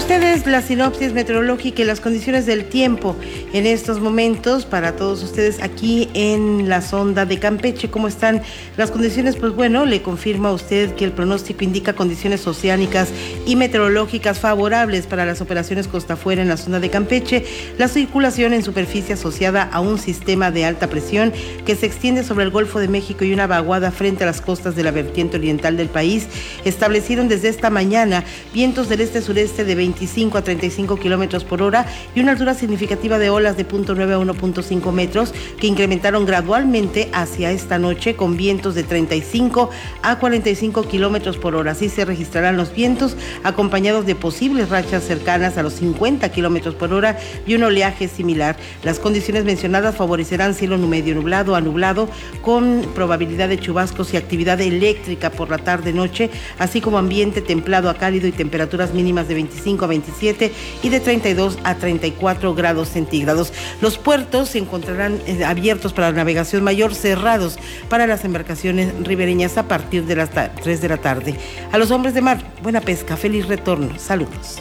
ustedes la sinopsis meteorológica y las condiciones del tiempo en estos momentos para todos ustedes aquí en la sonda de Campeche. ¿Cómo están las condiciones? Pues bueno, le confirma a usted que el pronóstico indica condiciones oceánicas y meteorológicas favorables para las operaciones costa afuera en la sonda de Campeche. La circulación en superficie asociada a un sistema de alta presión que se extiende sobre el Golfo de México y una vaguada frente a las costas de la vertiente oriental del país establecieron desde esta mañana vientos del este-sureste de 25 a 35 kilómetros por hora y una altura significativa de olas de 0.9 a 1.5 metros que incrementaron gradualmente hacia esta noche con vientos de 35 a 45 kilómetros por hora. Así se registrarán los vientos acompañados de posibles rachas cercanas a los 50 kilómetros por hora y un oleaje similar. Las condiciones mencionadas favorecerán cielo medio nublado a nublado con probabilidad de chubascos y actividad eléctrica por la tarde-noche, así como ambiente templado a cálido y temperaturas mínimas de 25 a 27 y de 32 a 34 grados centígrados. Los puertos se encontrarán abiertos para la navegación mayor, cerrados para las embarcaciones ribereñas a partir de las 3 de la tarde. A los hombres de mar, buena pesca, feliz retorno. Saludos.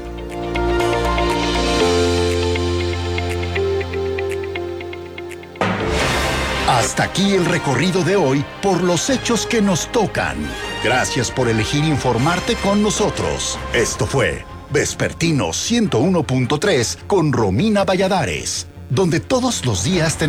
Hasta aquí el recorrido de hoy por los hechos que nos tocan. Gracias por elegir informarte con nosotros. Esto fue Vespertino 101.3 con Romina Valladares, donde todos los días tenemos